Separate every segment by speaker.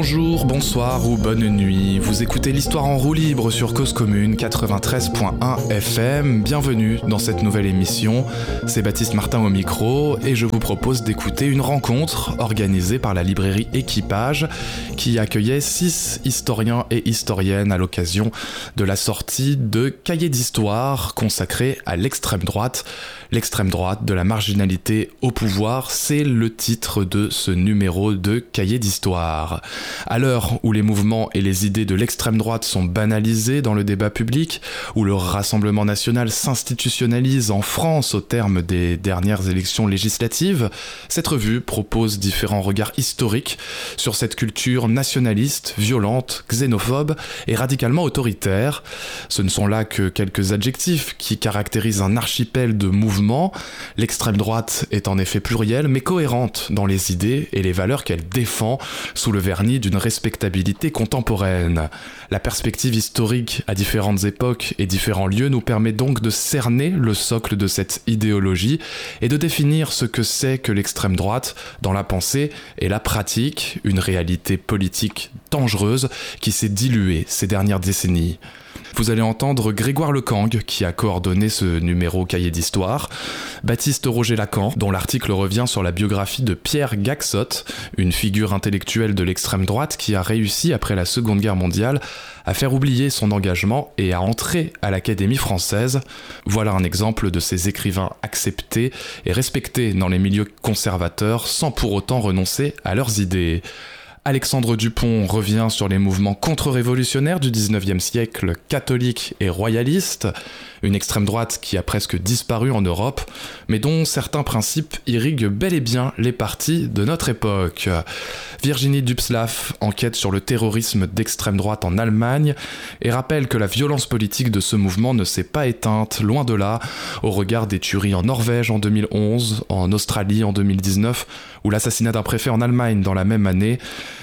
Speaker 1: Bonjour, bonsoir ou bonne nuit. Vous écoutez l'Histoire en roue libre sur Cause Commune 93.1 FM. Bienvenue dans cette nouvelle émission. C'est Baptiste Martin au micro et je vous propose d'écouter une rencontre organisée par la librairie Équipage qui accueillait 6 historiens et historiennes à l'occasion de la sortie de Cahiers d'histoire consacré à l'extrême droite. L'extrême droite de la marginalité au pouvoir, c'est le titre de ce numéro de Cahiers d'histoire. À l'heure où les mouvements et les idées de l'extrême droite sont banalisés dans le débat public, où le Rassemblement national s'institutionnalise en France au terme des dernières élections législatives, cette revue propose différents regards historiques sur cette culture nationaliste, violente, xénophobe et radicalement autoritaire. Ce ne sont là que quelques adjectifs qui caractérisent un archipel de mouvements. L'extrême droite est en effet plurielle mais cohérente dans les idées et les valeurs qu'elle défend sous le vernis d'une respectabilité contemporaine. La perspective historique à différentes époques et différents lieux nous permet donc de cerner le socle de cette idéologie et de définir ce que c'est que l'extrême droite dans la pensée et la pratique, une réalité politique dangereuse qui s'est diluée ces dernières décennies. Vous allez entendre Grégoire Lecang, qui a coordonné ce numéro Cahiers d'histoire, Baptiste Roger-Lacan, dont l'article revient sur la biographie de Pierre Gaxot, une figure intellectuelle de l'extrême droite qui a réussi, après la Seconde Guerre mondiale, à faire oublier son engagement et à entrer à l'Académie française. Voilà un exemple de ces écrivains acceptés et respectés dans les milieux conservateurs sans pour autant renoncer à leurs idées. Alexandre Dupont revient sur les mouvements contre-révolutionnaires du 19e siècle, catholiques et royalistes, une extrême droite qui a presque disparu en Europe, mais dont certains principes irriguent bel et bien les partis de notre époque. Virginie Dubslav enquête sur le terrorisme d'extrême droite en Allemagne et rappelle que la violence politique de ce mouvement ne s'est pas éteinte, loin de là, au regard des tueries en Norvège en 2011, en Australie en 2019, ou l'assassinat d'un préfet en Allemagne dans la même année.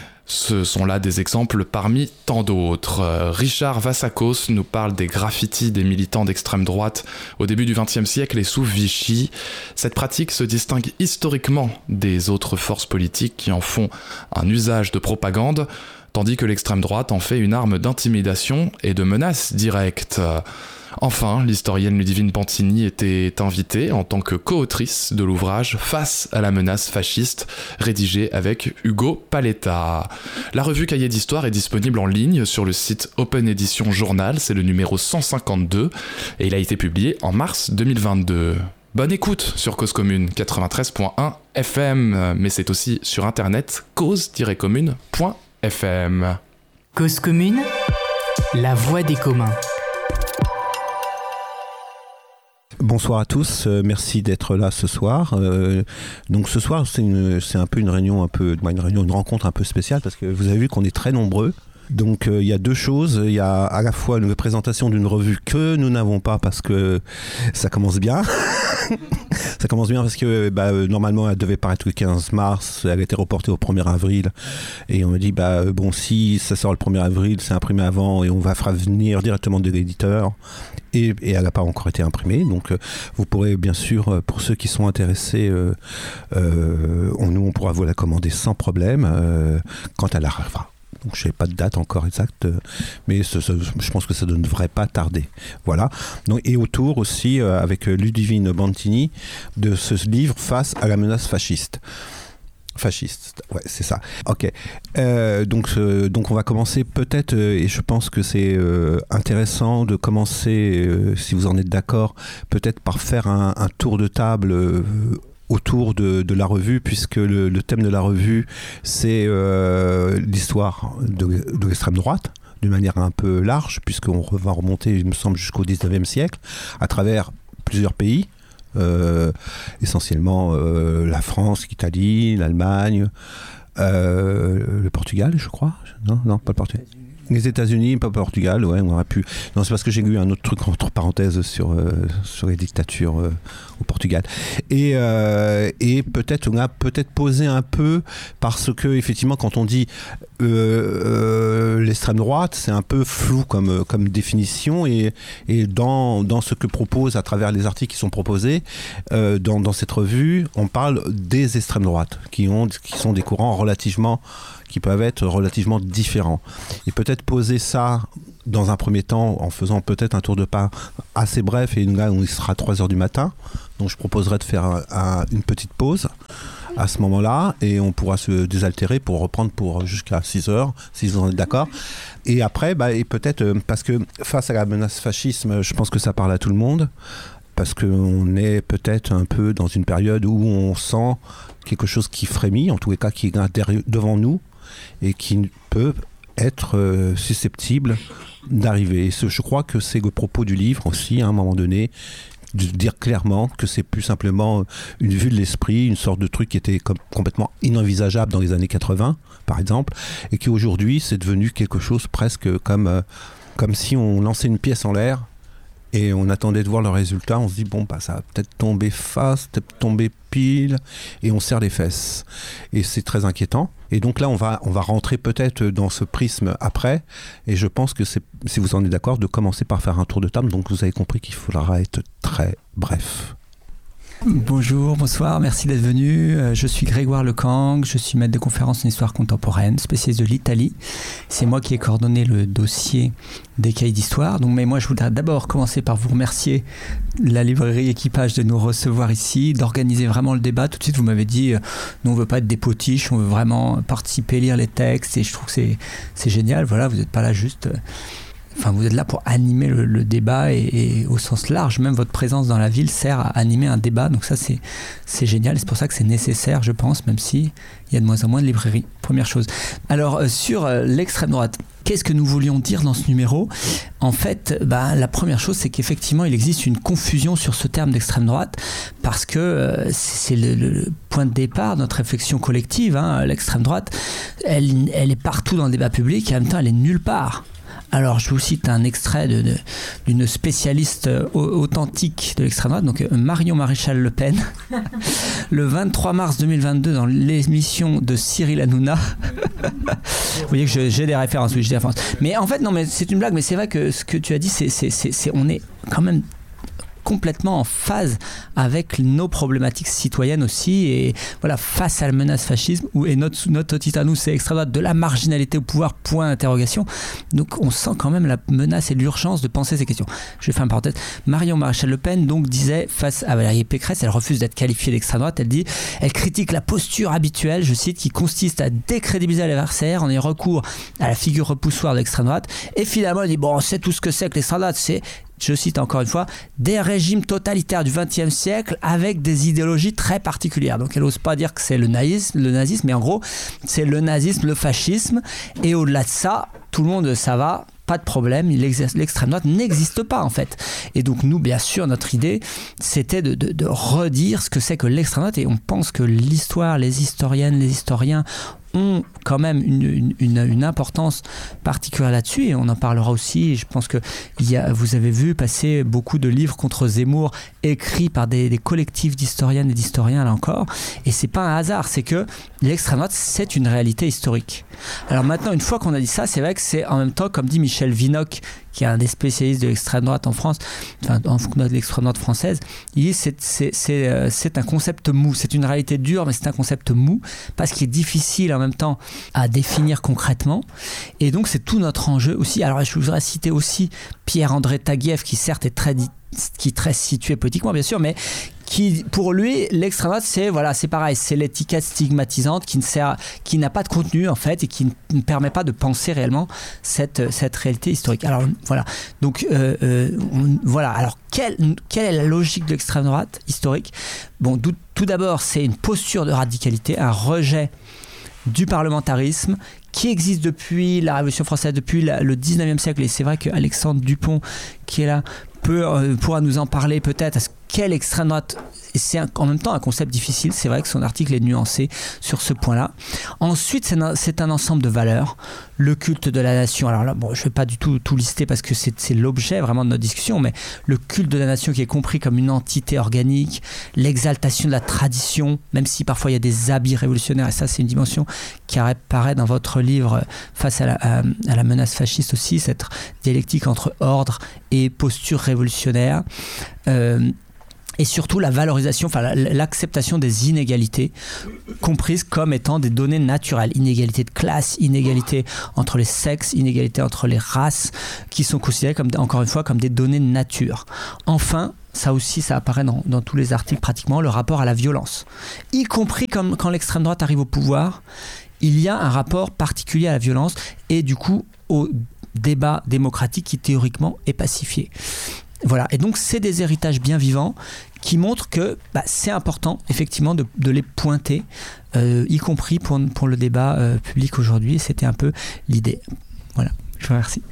Speaker 1: Ce sont là des exemples parmi tant d'autres. Richard Vassakos nous parle des graffitis des militants d'extrême droite au début du XXe siècle et sous Vichy. Cette pratique se distingue historiquement des autres forces politiques qui en font un usage de propagande, tandis que l'extrême droite en fait une arme d'intimidation et de menace directe. Enfin, l'historienne Ludivine Pantini était invitée en tant que co-autrice de l'ouvrage Face à la menace fasciste, rédigé avec Hugo Paletta. La revue Cahiers d'histoire est disponible en ligne sur le site Open Edition Journal, c'est le numéro 152, et il a été publié en mars 2022. Bonne écoute sur Cause Commune 93.1 FM, mais c'est aussi sur internet cause-commune.fm.
Speaker 2: Cause Commune, la voix des communs.
Speaker 3: Bonsoir à tous, merci d'être là ce soir. Donc ce soir c'est un peu une rencontre un peu spéciale parce que vous avez vu qu'on est très nombreux. Donc il y a deux choses, il y a à la fois une présentation d'une revue que nous n'avons pas parce que ça commence bien. Ça commence bien parce que normalement elle devait paraître le 15 mars, elle a été reportée au 1er avril et on me dit si ça sort le 1er avril, c'est imprimé avant et on va venir directement de l'éditeur et elle n'a pas encore été imprimée, donc vous pourrez bien sûr, pour ceux qui sont intéressés, on pourra vous la commander sans problème quand elle arrivera. Donc je n'ai pas de date encore exacte, mais je pense que ça ne devrait pas tarder. Voilà. Donc, et autour aussi, avec Ludivine Pantini, de ce livre Face à la menace fasciste. Fasciste, ouais, c'est ça. Ok. Donc on va commencer peut-être, et je pense que c'est intéressant de commencer, si vous en êtes d'accord, peut-être par faire un tour de table autour de la revue, puisque le thème de la revue, c'est l'histoire de l'extrême droite, d'une manière un peu large, puisqu'on va remonter, il me semble, jusqu'au 19e siècle, à travers plusieurs pays, essentiellement la France, l'Italie, l'Allemagne, le Portugal, je crois. Non, pas le Portugal. Les États-Unis, pas Portugal, ouais, on aurait pu. Non, c'est parce que j'ai lu un autre truc entre parenthèses sur les dictatures au Portugal. Et peut-être on a posé un peu parce que effectivement, quand on dit l'extrême droite, c'est un peu flou comme définition et dans ce que propose à travers les articles qui sont proposés dans cette revue, on parle des extrêmes droites qui sont des courants qui peuvent être relativement différents. Et peut-être poser ça dans un premier temps en faisant peut-être un tour de pas assez bref, et là il sera 3h du matin, donc je proposerais de faire une petite pause à ce moment-là, et on pourra se désaltérer pour reprendre jusqu'à 6h, si vous en êtes d'accord. Et après, et peut-être, parce que face à la menace fascisme, je pense que ça parle à tout le monde, parce qu'on est peut-être un peu dans une période où on sent quelque chose qui frémit, en tous les cas qui est devant nous, et qui peut être susceptible d'arriver. Et je crois que c'est le propos du livre aussi, à un moment donné, de dire clairement que c'est plus simplement une vue de l'esprit, une sorte de truc qui était complètement inenvisageable dans les années 80, par exemple, et qui aujourd'hui, c'est devenu quelque chose presque comme si on lançait une pièce en l'air et on attendait de voir le résultat. On se dit, ça va peut-être tomber face, peut-être tomber pile, et on serre les fesses. Et c'est très inquiétant. Et donc là, on va rentrer peut-être dans ce prisme après, et je pense que c'est, si vous en êtes d'accord, de commencer par faire un tour de table. Donc vous avez compris qu'il faudra être très bref.
Speaker 4: Bonjour, bonsoir, merci d'être venu. Je suis Grégoire Lecang, je suis maître de conférence en histoire contemporaine, spécialiste de l'Italie. C'est moi qui ai coordonné le dossier des cahiers d'histoire. Mais moi, je voudrais d'abord commencer par vous remercier, la librairie Équipage, de nous recevoir ici, d'organiser vraiment le débat. Tout de suite, vous m'avez dit, nous, on ne veut pas être des potiches, on veut vraiment participer, lire les textes, et je trouve que c'est génial. Voilà, vous n'êtes pas là juste... vous êtes là pour animer le débat et au sens large, même votre présence dans la ville sert à animer un débat. Donc ça, c'est génial. C'est pour ça que c'est nécessaire, je pense, même s'il y a de moins en moins de librairies. Première chose. Alors, sur l'extrême droite, qu'est-ce que nous voulions dire dans ce numéro ? En fait, la première chose, c'est qu'effectivement, il existe une confusion sur ce terme d'extrême droite parce que c'est le point de départ de notre réflexion collective. L'extrême droite, elle est partout dans le débat public et en même temps, elle est nulle part. Alors, je vous cite un extrait d'une spécialiste authentique de l'extrême droite, donc Marion Maréchal Le Pen, le 23 mars 2022, dans l'émission de Cyril Hanouna. Vous voyez que j'ai des références, oui, j'ai des références. Mais en fait, non, mais c'est une blague, mais c'est vrai que ce que tu as dit, on est quand même complètement en phase avec nos problématiques citoyennes aussi, et voilà, face à la menace fascisme, et notre titre à nous, c'est extrême droite, de la marginalité au pouvoir, point d'interrogation. Donc on sent quand même la menace et l'urgence de penser ces questions. Je vais faire une parenthèse. Marion Maréchal Le Pen donc disait face à Valérie Pécresse, elle refuse d'être qualifiée d'extrême droite, elle critique la posture habituelle, je cite, qui consiste à décrédibiliser l'adversaire en ayant recours à la figure repoussoire de l'extrême droite, et finalement elle dit on sait tout ce que c'est que l'extrême droite, c'est, je cite encore une fois, des régimes totalitaires du XXe siècle avec des idéologies très particulières. Donc elle n'ose pas dire que c'est le nazisme, mais en gros, c'est le nazisme, le fascisme, et au-delà de ça, tout le monde, ça va, pas de problème, l'extrême droite n'existe pas en fait. Et donc nous, bien sûr, notre idée, c'était de redire ce que c'est que l'extrême droite, et on pense que l'histoire, les historiennes, les historiens ont quand même une importance particulière là-dessus, et on en parlera aussi. Je pense que vous avez vu passer beaucoup de livres contre Zemmour écrits par des collectifs d'historiennes et d'historiens, là encore, et c'est pas un hasard, c'est que l'extrême droite, c'est une réalité historique. Alors maintenant, une fois qu'on a dit ça, c'est vrai que c'est en même temps, comme dit Michel Vinocq, qui est un des spécialistes de l'extrême droite en France, de l'extrême droite française, il dit c'est un concept mou, c'est une réalité dure, mais c'est un concept mou, parce qu'il est difficile en même temps à définir concrètement, et donc c'est tout notre enjeu aussi. Alors je voudrais citer aussi Pierre-André Taguieff, qui certes est très situé politiquement, bien sûr, mais qui, pour lui, l'extrême droite, c'est pareil, c'est l'étiquette stigmatisante qui n'a pas de contenu en fait, et qui ne permet pas de penser réellement cette réalité historique. Alors voilà, donc voilà. Alors quelle est la logique de l'extrême droite historique ? Bon, tout d'abord, c'est une posture de radicalité, un rejet du parlementarisme qui existe depuis la Révolution française, depuis le 19e siècle, et c'est vrai qu'Alexandre Dupont, qui est là, pourra nous en parler peut-être. quelle extrême droite. Et c'est en même temps un concept difficile, c'est vrai que son article est nuancé sur ce point-là. Ensuite, c'est un ensemble de valeurs. Le culte de la nation, alors là, bon, je ne vais pas du tout lister parce que c'est l'objet vraiment de notre discussion, mais le culte de la nation qui est compris comme une entité organique, l'exaltation de la tradition, même si parfois il y a des habits révolutionnaires, et ça c'est une dimension qui apparaît dans votre livre face à la menace fasciste aussi, cette dialectique entre ordre et posture révolutionnaire. Et surtout la valorisation, enfin l'acceptation des inégalités comprises comme étant des données naturelles, inégalités de classe, inégalités entre les sexes, inégalités entre les races, qui sont considérées comme, encore une fois, comme des données de nature. Enfin, ça aussi, ça apparaît dans tous les articles pratiquement, le rapport à la violence, y compris comme quand l'extrême droite arrive au pouvoir, il y a un rapport particulier à la violence et du coup au débat démocratique qui théoriquement est pacifié. Voilà, et donc c'est des héritages bien vivants qui montrent que c'est important effectivement de les pointer, y compris pour le débat public aujourd'hui, et c'était un peu l'idée. Voilà, je vous remercie.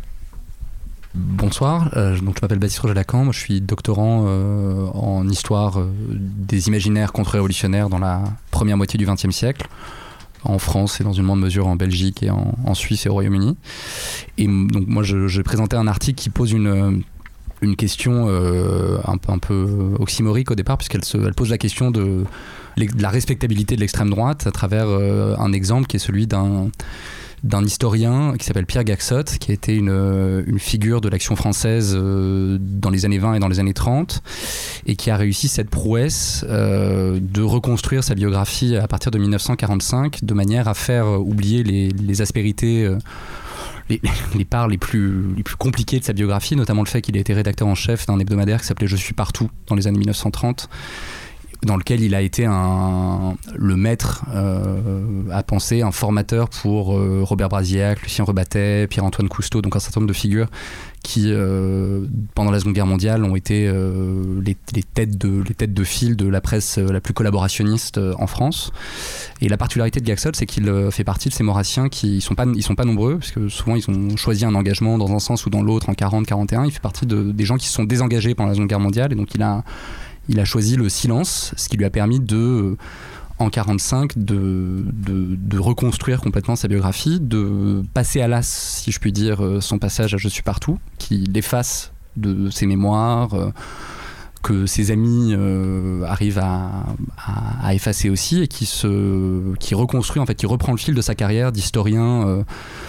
Speaker 5: Bonsoir, donc je m'appelle Baptiste Roger-Lacan, moi je suis doctorant en histoire des imaginaires contre-révolutionnaires dans la première moitié du XXe siècle, en France et dans une moindre mesure en Belgique et en Suisse et au Royaume-Uni. Et donc moi j'ai présenté un article qui pose une question un peu oxymorique au départ, puisqu'elle pose la question de la respectabilité de l'extrême droite à travers un exemple qui est celui d'un historien qui s'appelle Pierre Gaxotte, qui a été une figure de l'action française dans les années 20 et dans les années 30, et qui a réussi cette prouesse de reconstruire sa biographie à partir de 1945 de manière à faire oublier les aspérités les parts les plus compliquées de sa biographie, notamment le fait qu'il a été rédacteur en chef d'un hebdomadaire qui s'appelait Je suis partout dans les années 1930, dans lequel il a été le maître à penser, un formateur pour Robert Brasillac, Lucien Rebattet, Pierre-Antoine Cousteau, donc un certain nombre de figures qui, pendant la Seconde Guerre mondiale, ont été les têtes de file de la presse la plus collaborationniste en France. Et la particularité de Gaxotte, c'est qu'il fait partie de ces maurassiens qui sont pas nombreux, parce que souvent ils ont choisi un engagement dans un sens ou dans l'autre en 40-41. Il fait partie des gens qui se sont désengagés pendant la Seconde Guerre mondiale, et donc il a choisi le silence, ce qui lui a permis en 1945 de reconstruire complètement sa biographie, de passer à l'as, si je puis dire, son passage à Je suis partout, qui l'efface de ses mémoires, que ses amis arrivent à effacer aussi, et qui reconstruit, en fait, qui reprend le fil de sa carrière d'historien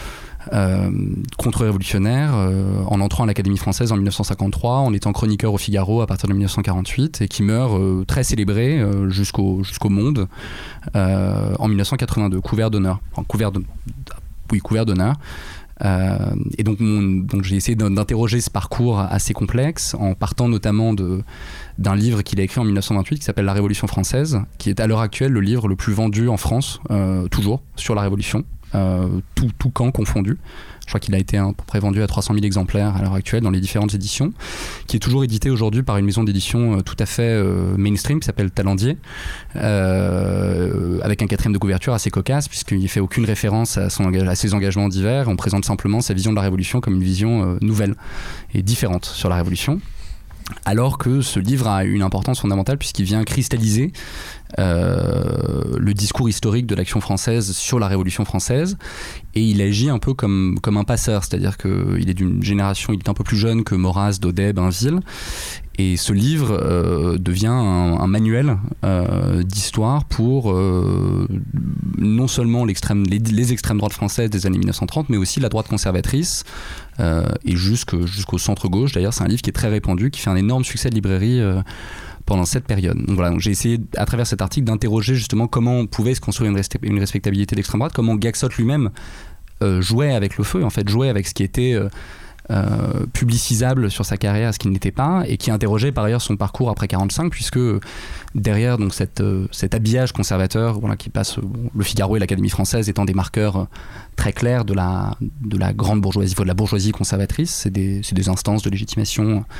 Speaker 5: contre-révolutionnaire en entrant à l'Académie française en 1953, en étant chroniqueur au Figaro à partir de 1948, et qui meurt très célébré jusqu'au monde en 1982, couvert d'honneur. Couvert d'honneur. Et donc j'ai essayé d'interroger ce parcours assez complexe en partant notamment d'un livre qu'il a écrit en 1928 qui s'appelle La Révolution française, qui est à l'heure actuelle le livre le plus vendu en France, toujours, sur la Révolution. Tout camp confondu. Je crois qu'il a été à peu près vendu à 300 000 exemplaires à l'heure actuelle dans les différentes éditions, qui est toujours édité aujourd'hui par une maison d'édition tout à fait mainstream qui s'appelle Talendier, avec un 4e de couverture assez cocasse, puisqu'il ne fait aucune référence à ses engagements divers. On présente simplement sa vision de la Révolution comme une vision nouvelle et différente sur la Révolution. Alors que ce livre a une importance fondamentale puisqu'il vient cristalliser le discours historique de l'action française sur la Révolution française, et il agit un peu comme un passeur, c'est-à-dire qu'il est d'une génération, il est un peu plus jeune que Maurras, Daudet, Bainville, et ce livre devient un manuel d'histoire pour non seulement les extrêmes droites françaises des années 1930, mais aussi la droite conservatrice, et jusqu'au centre-gauche. D'ailleurs, c'est un livre qui est très répandu, qui fait un énorme succès de librairie pendant cette période. Donc voilà, donc j'ai essayé à travers cet article d'interroger justement comment on pouvait se construire une respectabilité de l'extrême droite, comment Gaxotte lui-même jouait avec le feu, en fait jouait avec ce qui était publicisable sur sa carrière, ce qui ne l'était pas, et qui interrogeait par ailleurs son parcours après 45, puisque derrière donc cet habillage conservateur, voilà, qui passe le Figaro et l'Académie française étant des marqueurs très clairs de la grande bourgeoisie, de la bourgeoisie conservatrice, c'est des instances de légitimation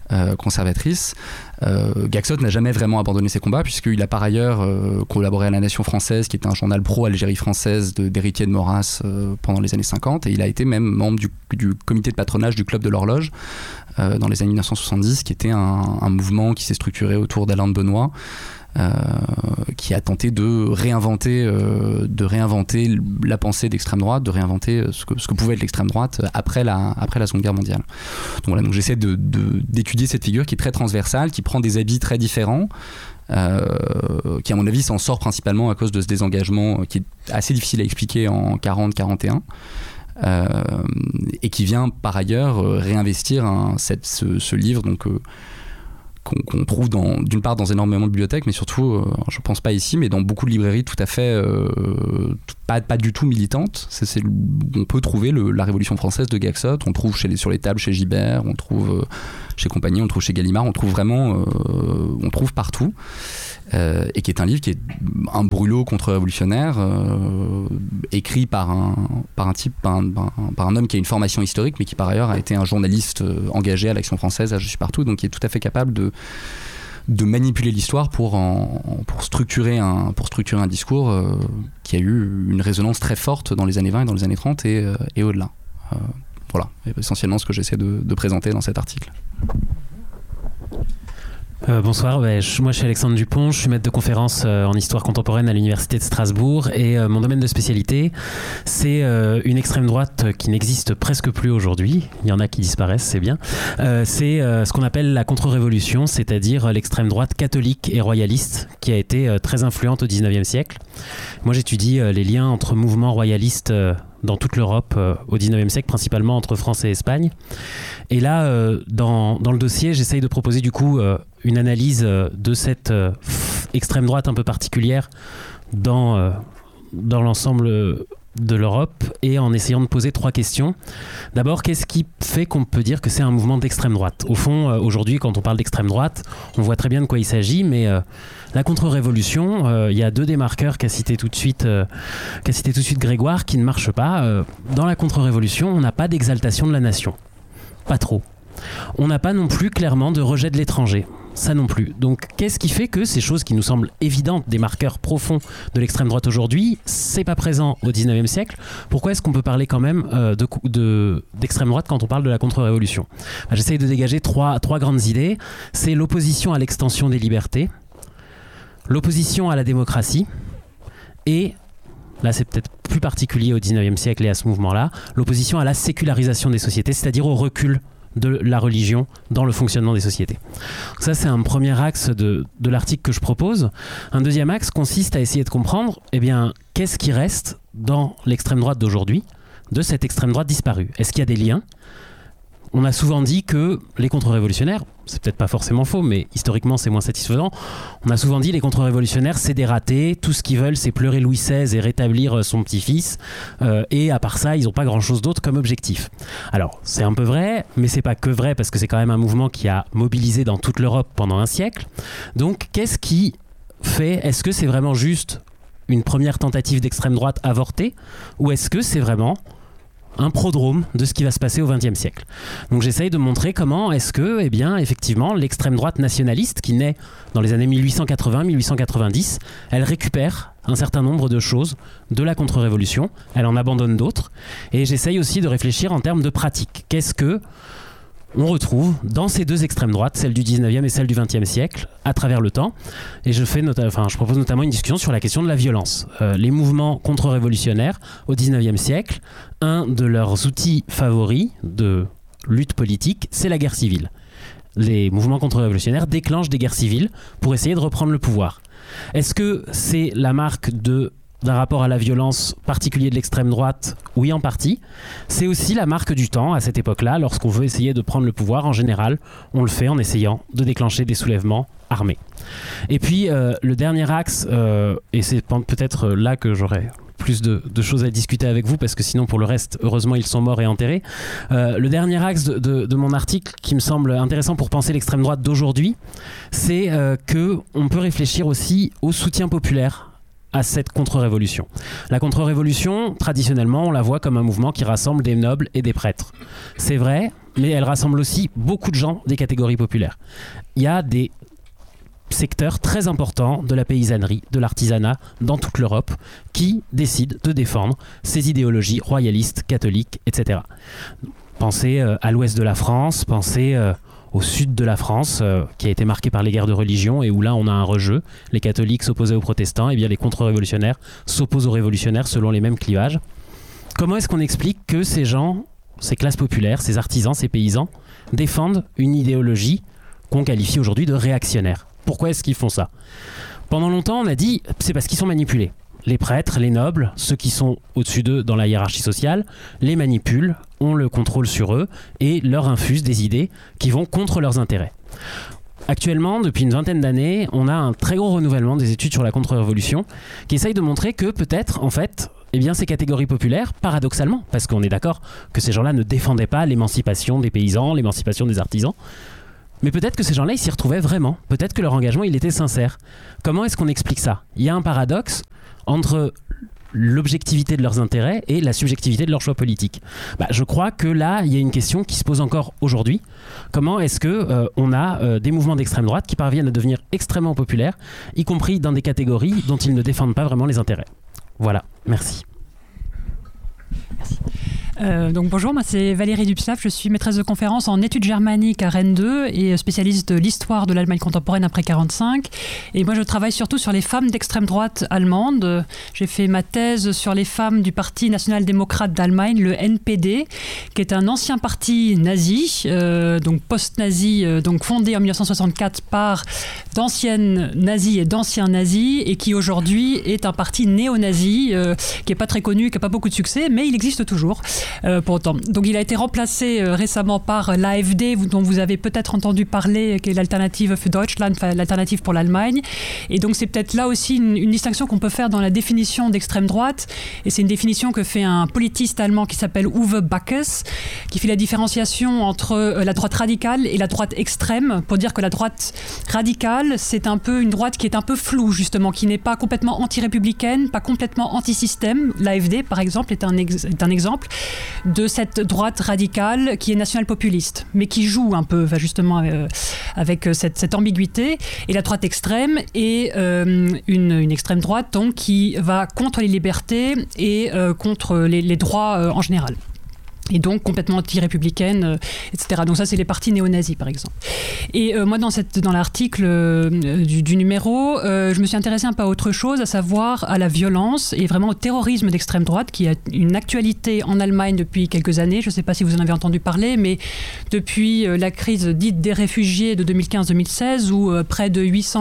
Speaker 5: conservatrice. Gaxote n'a jamais vraiment abandonné ses combats, puisqu'il a par ailleurs collaboré à La Nation française, qui était un journal pro-Algérie française d'héritier de Maurras pendant les années 50, et il a été même membre du comité de patronage du Club de l'Horloge dans les années 1970, qui était un mouvement qui s'est structuré autour d'Alain de Benoît, qui a tenté de réinventer la pensée d'extrême droite, de réinventer ce que pouvait être l'extrême droite après la Seconde Guerre mondiale. Donc j'essaie d'étudier cette figure qui est très transversale, qui prend des habits très différents, qui à mon avis s'en sort principalement à cause de ce désengagement qui est assez difficile à expliquer en 40-41. Et qui vient par ailleurs réinvestir ce livre qu'on trouve d'une part dans énormément de bibliothèques, mais surtout, je pense pas ici, mais dans beaucoup de librairies tout à fait pas du tout militantes. On peut trouver la Révolution française de Gaxote, on trouve sur les tables chez Gibert, on trouve chez Compagnie, on trouve chez Gallimard, on trouve vraiment, on trouve partout. Et qui est un livre qui est un brûlot contre-révolutionnaire, écrit par un type, par un homme qui a une formation historique, mais qui par ailleurs a été un journaliste engagé à l'Action française, à Je suis partout, donc qui est tout à fait capable de manipuler l'histoire pour structurer un discours qui a eu une résonance très forte dans les années 20 et dans les années 30 et au-delà. Voilà, essentiellement ce que j'essaie de présenter dans cet article.
Speaker 6: Bonsoir, moi je suis Alexandre Dupont, je suis maître de conférence en histoire contemporaine à l'université de Strasbourg et mon domaine de spécialité c'est une extrême droite qui n'existe presque plus aujourd'hui, il y en a qui disparaissent, c'est bien, c'est ce qu'on appelle la contre-révolution, c'est-à-dire l'extrême droite catholique et royaliste qui a été très influente au 19e siècle. Moi j'étudie les liens entre mouvements royalistes dans toute l'Europe au 19e siècle, principalement entre France et Espagne. Et là, dans le dossier, j'essaye de proposer du coup une analyse de cette extrême droite un peu particulière dans l'ensemble de l'Europe et en essayant de poser 3 questions. D'abord, qu'est-ce qui fait qu'on peut dire que c'est un mouvement d'extrême droite ? Au fond, aujourd'hui, quand on parle d'extrême droite, on voit très bien de quoi il s'agit, mais la contre-révolution, il y a 2 des marqueurs qu'a cité tout de suite Grégoire qui ne marchent pas. Dans la contre-révolution, on n'a pas d'exaltation de la nation. Pas trop. On n'a pas non plus clairement de rejet de l'étranger. Ça non plus. Donc qu'est-ce qui fait que ces choses qui nous semblent évidentes, des marqueurs profonds de l'extrême droite aujourd'hui, c'est pas présent au 19e siècle ? Pourquoi est-ce qu'on peut parler quand même d'extrême droite quand on parle de la contre-révolution ? J'essaye de dégager trois grandes idées. C'est l'opposition à l'extension des libertés, l'opposition à la démocratie et, là c'est peut-être plus particulier au 19e siècle et à ce mouvement-là, l'opposition à la sécularisation des sociétés, c'est-à-dire au recul de la religion dans le fonctionnement des sociétés. Donc ça, c'est un premier axe de l'article que je propose. Un deuxième axe consiste à essayer de comprendre, qu'est-ce qui reste dans l'extrême droite d'aujourd'hui, de cette extrême droite disparue. Est-ce qu'il y a des liens ? On a souvent dit que les contre-révolutionnaires, c'est peut-être pas forcément faux, mais historiquement c'est moins satisfaisant, on a souvent dit les contre-révolutionnaires c'est des ratés, tout ce qu'ils veulent c'est pleurer Louis XVI et rétablir son petit-fils, et à part ça ils n'ont pas grand-chose d'autre comme objectif. Alors c'est un peu vrai, mais c'est pas que vrai parce que c'est quand même un mouvement qui a mobilisé dans toute l'Europe pendant un siècle. Donc qu'est-ce qui fait, est-ce que c'est vraiment juste une première tentative d'extrême droite avortée, ou est-ce que c'est vraiment un prodrome de ce qui va se passer au XXe siècle. Donc j'essaye de montrer comment est-ce que, effectivement, l'extrême droite nationaliste qui naît dans les années 1880-1890, elle récupère un certain nombre de choses de la contre-révolution, elle en abandonne d'autres, et j'essaye aussi de réfléchir en termes de pratique. Qu'est-ce que on retrouve dans ces 2 extrêmes droites, celle du 19e et celle du 20e siècle, à travers le temps. Et je propose notamment une discussion sur la question de la violence. Les mouvements contre-révolutionnaires au 19e siècle, un de leurs outils favoris de lutte politique, c'est la guerre civile. Les mouvements contre-révolutionnaires déclenchent des guerres civiles pour essayer de reprendre le pouvoir. Est-ce que c'est la marque d'un rapport à la violence particulier de l'extrême droite? Oui, en partie. C'est aussi la marque du temps à cette époque-là. Lorsqu'on veut essayer de prendre le pouvoir, en général, on le fait en essayant de déclencher des soulèvements armés. Et puis, le dernier axe, et c'est peut-être là que j'aurais plus de choses à discuter avec vous, parce que sinon, pour le reste, heureusement, ils sont morts et enterrés. Le dernier axe de mon article qui me semble intéressant pour penser l'extrême droite d'aujourd'hui, c'est qu'on peut réfléchir aussi au soutien populaire à cette contre-révolution. La contre-révolution, traditionnellement, on la voit comme un mouvement qui rassemble des nobles et des prêtres. C'est vrai, mais elle rassemble aussi beaucoup de gens des catégories populaires. Il y a des secteurs très importants de la paysannerie, de l'artisanat dans toute l'Europe qui décident de défendre ces idéologies royalistes, catholiques, etc. Pensez à l'ouest de la France, pensez au sud de la France, qui a été marqué par les guerres de religion et où là on a un rejeu. Les catholiques s'opposaient aux protestants, et bien les contre-révolutionnaires s'opposent aux révolutionnaires selon les mêmes clivages. Comment est-ce qu'on explique que ces gens, ces classes populaires, ces artisans, ces paysans, défendent une idéologie qu'on qualifie aujourd'hui de réactionnaire? Pourquoi est-ce qu'ils font ça? Pendant longtemps, on a dit c'est parce qu'ils sont manipulés. Les prêtres, les nobles, ceux qui sont au-dessus d'eux dans la hiérarchie sociale, les manipulent, ont le contrôle sur eux et leur infusent des idées qui vont contre leurs intérêts. Actuellement, depuis une vingtaine d'années, on a un très gros renouvellement des études sur la contre-révolution qui essaye de montrer que peut-être, en fait, eh bien, ces catégories populaires, paradoxalement, parce qu'on est d'accord que ces gens-là ne défendaient pas l'émancipation des paysans, l'émancipation des artisans, mais peut-être que ces gens-là, ils s'y retrouvaient vraiment. Peut-être que leur engagement, il était sincère. Comment est-ce qu'on explique ça? Il y a un paradoxe entre l'objectivité de leurs intérêts et la subjectivité de leurs choix politiques. Je crois que là, il y a une question qui se pose encore aujourd'hui. Comment est-ce qu'on a des mouvements d'extrême droite qui parviennent à devenir extrêmement populaires, y compris dans des catégories dont ils ne défendent pas vraiment les intérêts? Voilà, merci.
Speaker 7: Merci. Donc bonjour, moi c'est Valérie Dubslav, je suis maîtresse de conférence en études germaniques à Rennes 2 et spécialiste de l'histoire de l'Allemagne contemporaine après 1945. Et moi je travaille surtout sur les femmes d'extrême droite allemande. J'ai fait ma thèse sur les femmes du Parti national-démocrate d'Allemagne, le NPD, qui est un ancien parti nazi, donc post-nazi, donc fondé en 1964 par d'anciennes nazis et d'anciens nazis, et qui aujourd'hui est un parti néo-nazi qui n'est pas très connu, qui n'a pas beaucoup de succès, mais il existe toujours. Pour autant. Donc il a été remplacé récemment par l'AfD, dont vous avez peut-être entendu parler, qui est l'Alternative für Deutschland, enfin, l'alternative pour l'Allemagne. Et donc c'est peut-être là aussi une distinction qu'on peut faire dans la définition d'extrême droite. Et c'est une définition que fait un politiste allemand qui s'appelle Uwe Backes, qui fait la différenciation entre la droite radicale et la droite extrême, pour dire que la droite radicale, c'est un peu une droite qui est un peu floue, justement, qui n'est pas complètement anti-républicaine, pas complètement anti-système. L'AfD, par exemple, est un exemple de cette droite radicale qui est national-populiste, mais qui joue un peu justement avec cette ambiguïté. Et la droite extrême est une extrême droite donc, qui va contre les libertés et contre les droits en général. Et donc complètement anti-républicaine, etc. Donc ça, c'est les partis néo-nazis, par exemple. Et moi, dans l'article du numéro, je me suis intéressée un peu à autre chose, à savoir à la violence et vraiment au terrorisme d'extrême droite, qui a une actualité en Allemagne depuis quelques années. Je ne sais pas si vous en avez entendu parler, mais depuis la crise dite des réfugiés de 2015-2016, où près de 800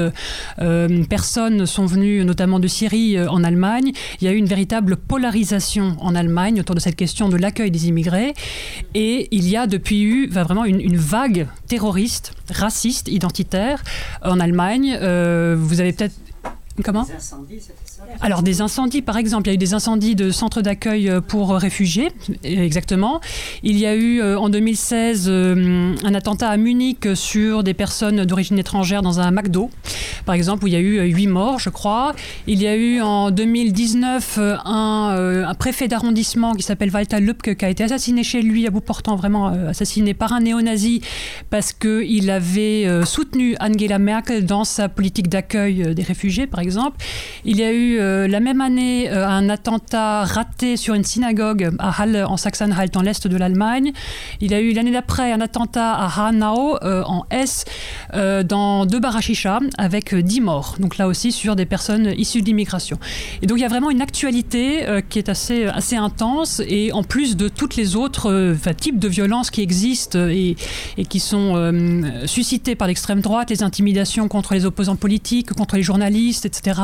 Speaker 7: 000 personnes sont venues, notamment de Syrie, en Allemagne, il y a eu une véritable polarisation en Allemagne autour de cette question de l'accueil des immigrés, et il y a depuis eu vraiment une vague terroriste, raciste, identitaire en Allemagne. Vous avez peut-être... Comment ? Des incendies, c'était ça ? Alors des incendies, par exemple, il y a eu des incendies de centres d'accueil pour réfugiés, exactement. Il y a eu en 2016 un attentat à Munich sur des personnes d'origine étrangère dans un McDo, par exemple, où il y a eu 8 morts, je crois. Il y a eu en 2019 un préfet d'arrondissement qui s'appelle Walter Lübcke, qui a été assassiné chez lui, à bout portant, vraiment assassiné par un néo-nazi, parce qu'il avait soutenu Angela Merkel dans sa politique d'accueil des réfugiés, par exemple. Il y a eu la même année un attentat raté sur une synagogue à Halle, en Saxe-Anhalt, dans l'est de l'Allemagne. Il y a eu l'année d'après un attentat à Hanau, en Hesse, dans 2 bars à chicha, avec 10 morts. Donc là aussi sur des personnes issues de l'immigration. Et donc il y a vraiment une actualité qui est assez intense, et en plus de toutes les autres types de violences qui existent et qui sont suscitées par l'extrême droite, les intimidations contre les opposants politiques, contre les journalistes, etc.,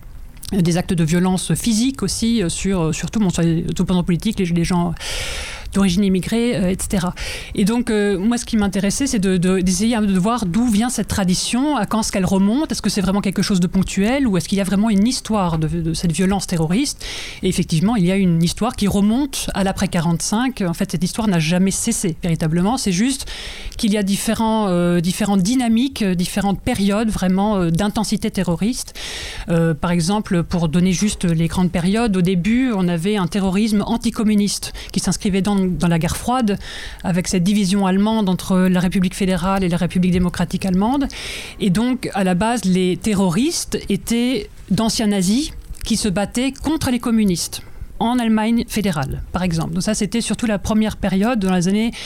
Speaker 7: des actes de violence physique aussi, surtout sur les opposants politiques, les gens d'origine immigrée, etc. Et donc, moi, ce qui m'intéressait, c'est d'essayer de voir d'où vient cette tradition, à quand est-ce qu'elle remonte, est-ce que c'est vraiment quelque chose de ponctuel, ou est-ce qu'il y a vraiment une histoire de cette violence terroriste. Et effectivement, il y a une histoire qui remonte à l'après 45. En fait, cette histoire n'a jamais cessé, véritablement. C'est juste qu'il y a différentes dynamiques, différentes périodes vraiment d'intensité terroriste. Par exemple, pour donner juste les grandes périodes, au début, on avait un terrorisme anticommuniste qui s'inscrivait dans la guerre froide, avec cette division allemande entre la République fédérale et la République démocratique allemande. Et donc, à la base, les terroristes étaient d'anciens nazis qui se battaient contre les communistes en Allemagne fédérale, par exemple. Donc ça, c'était surtout la première période, dans les années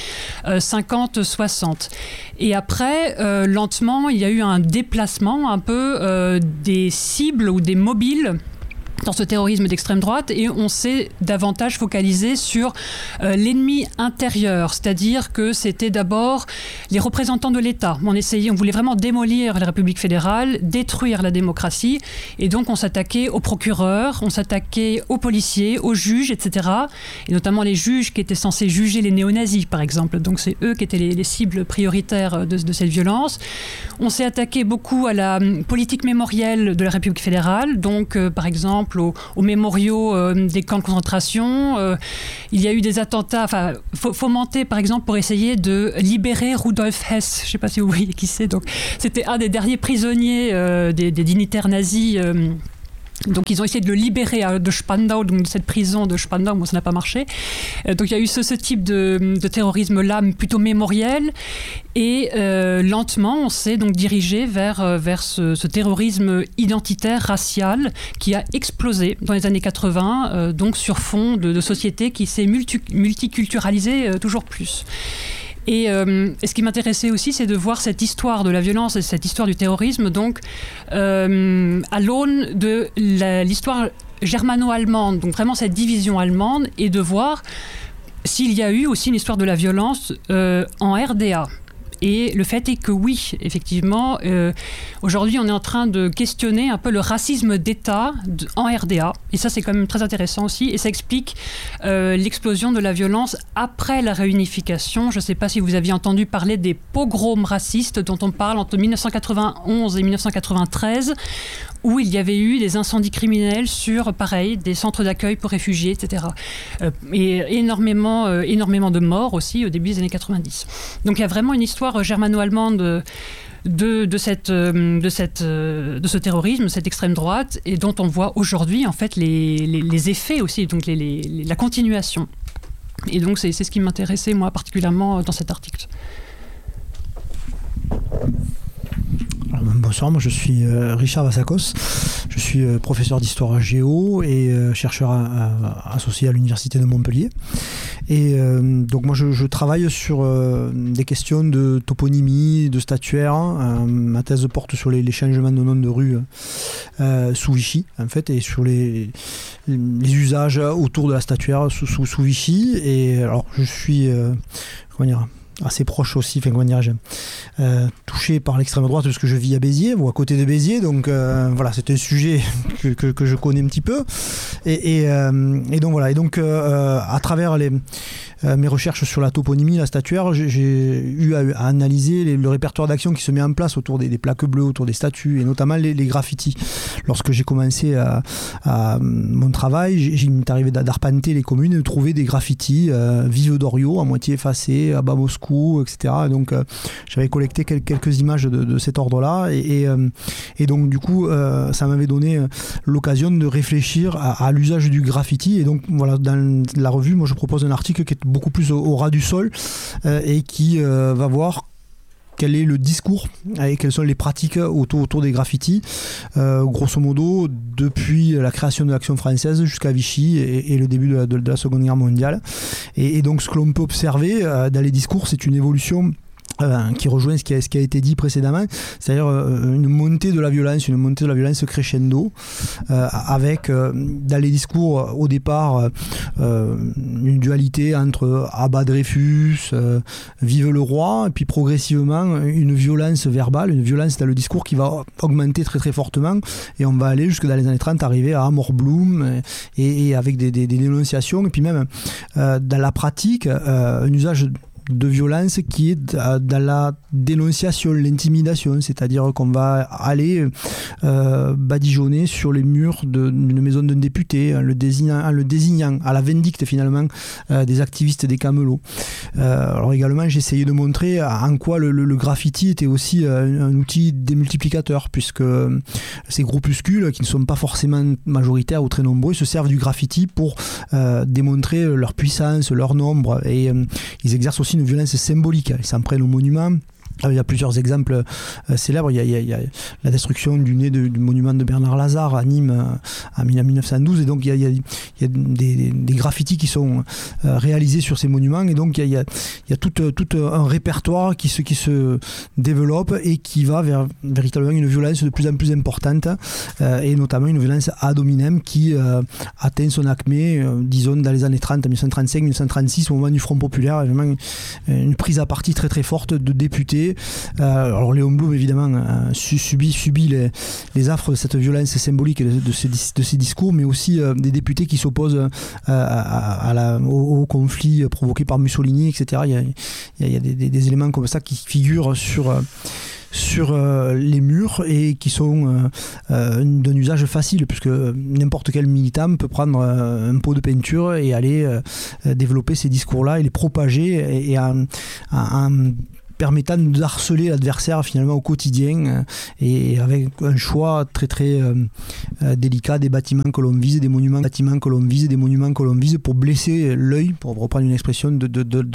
Speaker 7: 50-60. Et après, lentement, il y a eu un déplacement un peu des cibles ou des mobiles dans ce terrorisme d'extrême droite, et on s'est davantage focalisé sur l'ennemi intérieur, c'est-à-dire que c'était d'abord les représentants de l'État. On voulait vraiment démolir la République fédérale, détruire la démocratie, et donc on s'attaquait aux procureurs, on s'attaquait aux policiers, aux juges, etc. Et notamment les juges qui étaient censés juger les néo-nazis, par exemple. Donc c'est eux qui étaient les cibles prioritaires de cette violence. On s'est attaqué beaucoup à la politique mémorielle de la République fédérale, donc par exemple aux mémoriaux des camps de concentration. Il y a eu des attentats fomentés, par exemple, pour essayer de libérer Rudolf Hess. Je ne sais pas si vous voyez qui c'est. Donc, c'était un des derniers prisonniers des dignitaires nazis. Donc ils ont essayé de le libérer de Spandau, donc de cette prison de Spandau, mais ça n'a pas marché. Donc il y a eu ce type de terrorisme-là, plutôt mémoriel. Et lentement, on s'est donc dirigé vers ce terrorisme identitaire, racial, qui a explosé dans les années 80, donc sur fond de société qui s'est multiculturalisée toujours plus. Et ce qui m'intéressait aussi, c'est de voir cette histoire de la violence et cette histoire du terrorisme, donc à l'aune de l'histoire germano-allemande, donc vraiment cette division allemande, et de voir s'il y a eu aussi une histoire de la violence en RDA. Et le fait est que oui, effectivement, aujourd'hui on est en train de questionner un peu le racisme d'État en RDA. Et ça c'est quand même très intéressant aussi. Et ça explique l'explosion de la violence après la réunification. Je ne sais pas si vous aviez entendu parler des pogroms racistes dont on parle entre 1991 et 1993, où il y avait eu des incendies criminels sur, pareil, des centres d'accueil pour réfugiés, etc. Et énormément de morts aussi au début des années 90. Donc il y a vraiment une histoire germano-allemande de ce terrorisme, cette extrême droite, et dont on voit aujourd'hui en fait les effets aussi, donc la continuation. Et donc c'est ce qui m'intéressait moi particulièrement dans cet article.
Speaker 8: Bonsoir, moi je suis Richard Vassakos, je suis professeur d'histoire géo et chercheur associé à l'université de Montpellier. Et donc moi je travaille sur des questions de toponymie, de statuaire. Ma thèse porte sur les changements de nom de rue sous Vichy en fait, et sur les usages autour de la statuaire sous Vichy. Et alors je suis assez proche aussi, touché par l'extrême droite parce que je vis à Béziers ou à côté de Béziers, donc voilà, c'est un sujet que je connais un petit peu, et donc voilà, et donc à travers mes recherches sur la toponymie, la statuaire, j'ai eu à analyser le répertoire d'actions qui se met en place autour des plaques bleues, autour des statues, et notamment les graffitis. Lorsque j'ai commencé à mon travail, il m'est arrivé d'arpenter les communes et de trouver des graffitis Vive Doriot à moitié effacés, à bas Moscou, etc. Donc j'avais collecté quelques images de cet ordre-là, et donc du coup ça m'avait donné l'occasion de réfléchir à l'usage du graffiti. Et donc voilà, dans la revue, moi je propose un article qui est beaucoup plus au ras du sol et qui va voir quel est le discours et quelles sont les pratiques autour des graffitis, grosso modo depuis la création de l'Action française jusqu'à Vichy et le début de la Seconde Guerre mondiale. Et donc ce que l'on peut observer dans les discours, c'est une évolution qui rejoint ce qui a été dit précédemment, c'est-à-dire une montée de la violence crescendo, avec dans les discours au départ une dualité entre abat Dreyfus, vive le roi, et puis progressivement une violence verbale, une violence dans le discours qui va augmenter très très fortement, et on va aller jusque dans les années 30 arriver à Amor Bloom et avec des dénonciations, et puis même dans la pratique un usage de violence qui est dans la dénonciation, l'intimidation, c'est-à-dire qu'on va aller badigeonner sur les murs d'une maison d'un député en le désignant à la vindicte finalement des activistes des Camelots. Alors également j'ai essayé de montrer en quoi le graffiti était aussi un outil démultiplicateur, puisque ces groupuscules qui ne sont pas forcément majoritaires ou très nombreux se servent du graffiti pour démontrer leur puissance, leur nombre, et ils exercent aussi une violence symbolique. Ils s'en prennent aux monuments. Il y a plusieurs exemples célèbres. Il y a la destruction du monument de Bernard Lazare à Nîmes en 1912. Et donc, il y a des graffitis qui sont réalisés sur ces monuments. Et donc, il y a tout un répertoire qui se développe et qui va vers véritablement une violence de plus en plus importante, et notamment une violence ad hominem qui atteint son acmé, disons, dans les années 30, 1935-1936, au moment du Front populaire. Vraiment une prise à partie très très forte de députés. Alors Léon Blum évidemment subit les affres de cette violence symbolique de ces discours, mais aussi des députés qui s'opposent au conflit provoqué par Mussolini, etc. Il y a des éléments comme ça qui figurent sur les murs et qui sont d'un usage facile, puisque n'importe quel militant peut prendre un pot de peinture et aller développer ces discours-là et les propager, et en permettant de harceler l'adversaire finalement au quotidien, et avec un choix très très délicat des bâtiments que l'on vise, des monuments que l'on vise, pour blesser l'œil, pour reprendre une expression de